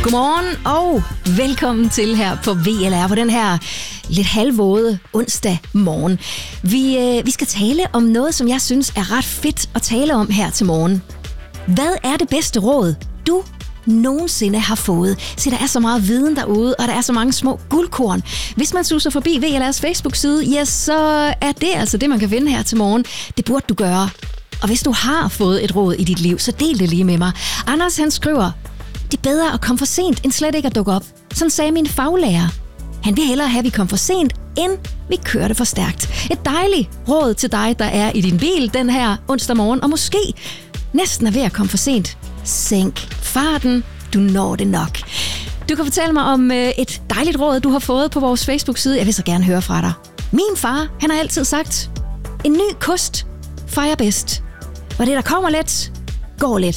Godmorgen og velkommen til her på VLR på den her lidt halvvåde onsdag morgen. Vi skal tale om noget, som jeg synes er ret fedt at tale om her til morgen. Hvad er det bedste råd, du nogensinde har fået? Så der er så meget viden derude, og der er så mange små guldkorn. Hvis man suser forbi VLR's Facebook-side, ja, så er det altså det, man kan finde her til morgen. Det burde du gøre. Og hvis du har fået et råd i dit liv, så del det lige med mig. Anders, han skriver: det er bedre at komme for sent, end slet ikke at dukke op. Sådan sagde min faglærer. Han vil hellere have, at vi kom for sent, end vi kørte for stærkt. Et dejligt råd til dig, der er i din bil den her onsdag morgen, og måske næsten er ved at komme for sent. Sænk farten, du når det nok. Du kan fortælle mig om et dejligt råd, du har fået på vores Facebook-side. Jeg vil så gerne høre fra dig. Min far, han har altid sagt: en ny kost fejrer bedst. Og det, der kommer let, går let.